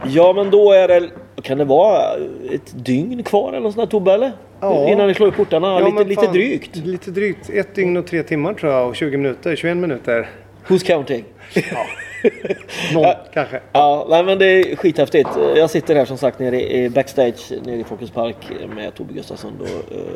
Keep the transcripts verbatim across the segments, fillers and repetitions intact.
Ja, men då är det, kan det vara ett dygn kvar eller något sånt där, Tobbe, eller? Ja. Innan ni slår upp portarna, Ja, lite, men lite fan, drygt. Lite drygt. Ett dygn och tre timmar tror jag och tjugo minuter, tjugoen minuter. Who's counting? Ja. Någon Ja. kanske. Ja, nej, men det är skithäftigt. Jag sitter här som sagt nere i backstage nere i Folkets Park med Tobbe Gustafsson då.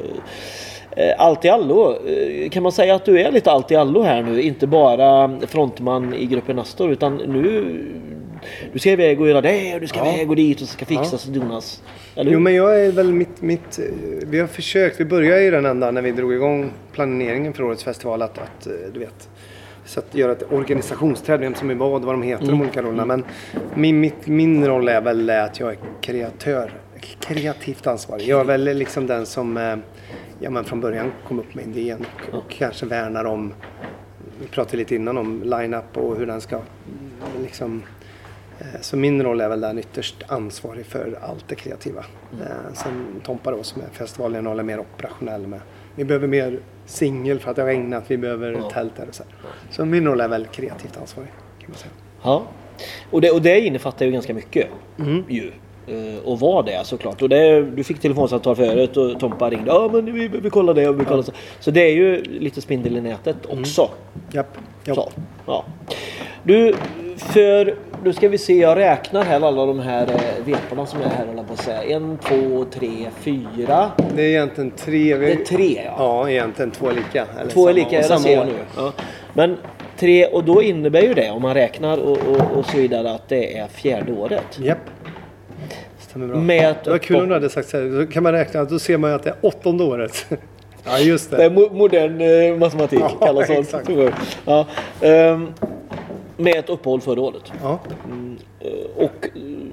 Eh, allt i allo. Eh, kan man säga att du är lite allt i allo här nu? Inte bara frontman i gruppen Astor, utan nu du ska iväg och göra det och du ska ja. iväg och dit och ska fixas och donas. Jo, men jag är väl mitt, mitt... Vi har försökt, vi började ju den ända när vi drog igång planeringen för årets festival att, att du vet... Så att göra ett organisationsträd, vem som är vad, vad de heter, mm. de olika rollerna. Men min, mitt, min roll är väl att jag är kreatör, kreativt ansvarig. Jag är väl liksom den som ja, men från början kom upp med idén och, och kanske värnar om, vi pratade lite innan om line-up och hur den ska liksom... Så min roll är väl den ytterst ansvarig för allt det kreativa. Mm. Sen Tompa då som är festivalen håller mer operationell med. Vi behöver mer singel för att det har regnat. Vi behöver ja. tält där och så här. Så min roll är väl kreativt ansvarig kan man säga. Ja, och det, och det innefattar ju ganska mycket mm. ju. Och var det såklart. Och det, du fick telefonsamtal förut och Tompa ringde. Ja, men vi behöver kolla det och vi kollar ja. så. Så det är ju lite spindel i nätet också. Mm. Japp. Japp. Så, ja. Du, för då ska vi se, jag räknar här alla de här eh, veporna som jag är här håller på att säga. En, två, tre, fyra. Det är egentligen tre. Det är tre, ja. Ja, egentligen två är lika. Eller två är samma, lika, jag ser jag nu. Ja. Men tre, och då innebär ju det, om man räknar och, och, och så vidare, att det är fjärde året. Japp. Stämmer bra. Med det var kul om du hade sagt så här. Då kan man räkna, då ser man ju att det är åttonde året. Ja, just det. Det är mo- modern eh, matematik, ja, kallas exakt. sånt. Ja. Um, med ett uppehåll förra året. Ja. Mm, och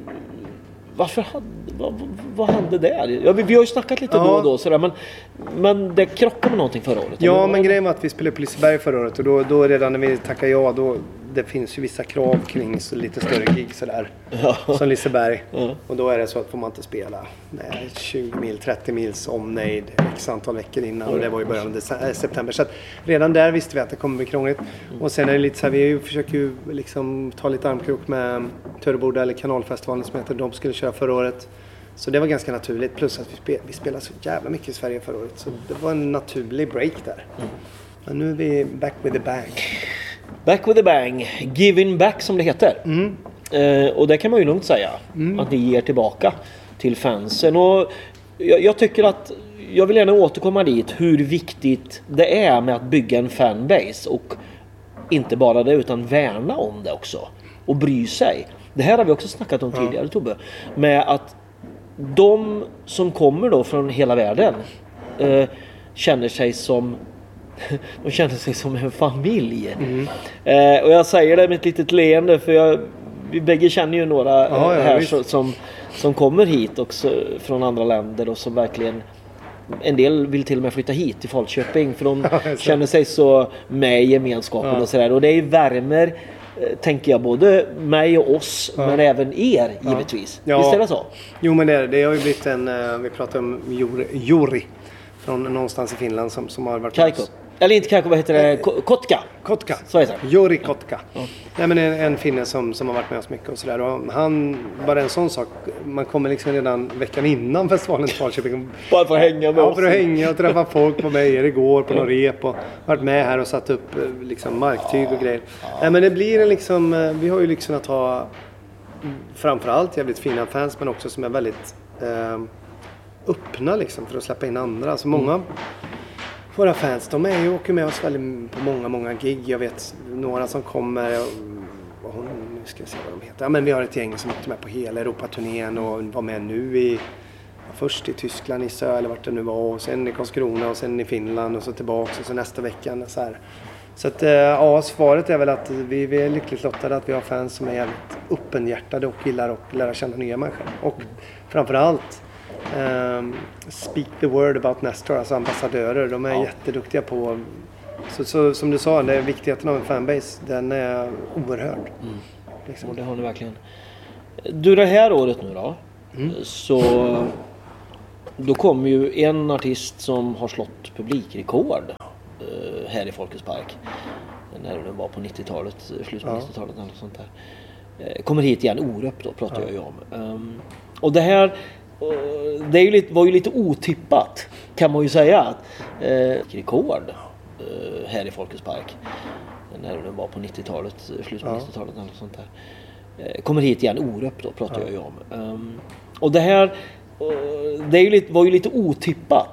varför hade, vad, vad hände där? Ja, vi, vi har ju snackat lite ja. då och då sådär, men, men det krockade med någonting förra året. Ja, men grejen var att vi spelade på Liseberg förra året och då, då redan när vi tackade ja, då det finns ju vissa krav kring så lite större gig sådär. Ja. Som Liseberg. Ja. Och då är det så att får man inte spela nej, tjugo mil, trettio mils omnejd x antal veckor innan. Och det var i början av september. Så att redan där visste vi att det kommer bli krångligt. Mm. Och sen är det lite så här, vi försöker ju liksom ta lite armkrok med Töreboda eller Kanalfestivalen som heter, de skulle köra förra året. Så det var ganska naturligt. Plus att vi, spel, vi spelade så jävla mycket i Sverige förra året. Så det var en naturlig break där. Mm. Men nu är vi back with a bang. Back with a bang. Giving back som det heter. Mm. Eh, och det kan man ju lugnt säga. Mm. Att ni ger tillbaka till fansen. Och jag, jag tycker att jag vill gärna återkomma dit. Hur viktigt det är med att bygga en fanbase. Och inte bara det utan värna om det också. Och bry sig. Det här har vi också snackat om tidigare, ja. Tobbe. Med att de som kommer då från hela världen eh, känner sig som de känner sig som en familj. Mm. Eh, och jag säger det med ett litet leende för jag, vi bägge känner ju några eh, ja, ja, här så, som, som kommer hit också från andra länder och som verkligen en del vill till och med flytta hit till Falköping för de ja, känner sig så med i gemenskapen ja. och sådär. Och det är ju värmer tänker jag både mig och oss ja. men även er givetvis. Ja. Visst är det så? Jo men det, är, det har ju blivit en, vi pratar om Juri, Juri från någonstans i Finland som, som har varit Kaiko. Eller inte Kaiko, vad heter det? Kotka. Kotka. Så heter det. Juri Kotka. Ja. Nej men en, en finne som, som har varit med oss mycket och sådär. Och han, bara en sån sak, man kommer liksom redan veckan innan festivalen till Falköping. Bara för att hänga med ja, oss. för att hänga och träffa folk på mig igår på någon rep och varit med här och satt upp liksom marktyg och grejer. Ja. Nej men det blir en liksom, vi har ju liksom att ha framförallt jävligt fina fans men också som är väldigt eh, öppna liksom för att släppa in andra. Alltså många mm. våra fans, de är ju åker med oss väldigt på många, många gig. Jag vet några som kommer, och hon, nu ska jag se vad de heter. Ja, men vi har ett gäng som åkte med på hela Europaturnén och var med nu i, först i Tyskland, i Sö, eller vart det nu var, och sen i Karlskrona och sen i Finland och så tillbaka och så nästa vecka. Så här. Så att, ja, svaret är väl att vi, vi är lyckligt lottade att vi har fans som är jävligt öppenhjärtade och gillar att lära känna nya människor. Och framförallt Um, speak the word about Nestor, alltså ambassadörer, de är ja. jätteduktiga på så, så som du sa, det är viktigheten av en fanbase, den är oerhörd mm. liksom. Och det har ni verkligen. Du, det här året nu då mm. så då kommer ju en artist som har slått publikrekord uh, här i Folkets Park när det var på nittiotalet, slutet på ja. nittiotalet eller sånt där. eh, kommer hit igen, Orup då pratar ja. jag ju om. Um, och det här det är ju lite, var ju lite otippat kan man ju säga att eh, rekord eh, här i Folkets Park när det var på nittiotalet, slutet på ja. nittiotalet eller sånt där. Eh, kommer hit igen, Orup då pratar ja. jag ju om. Um, och det här det är ju lite, var ju lite otippat